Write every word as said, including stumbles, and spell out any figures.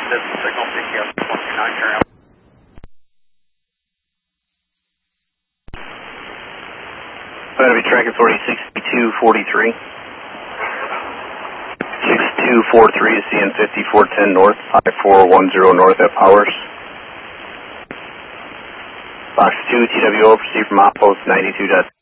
This is signal P T S one two nine, carry on. Going to be tracking authority sixty-two forty-three. sixty-two forty-three is C N fifty-four ten north, five four one zero north at Powers. Box two, T W O, proceed from outpost ninety-two point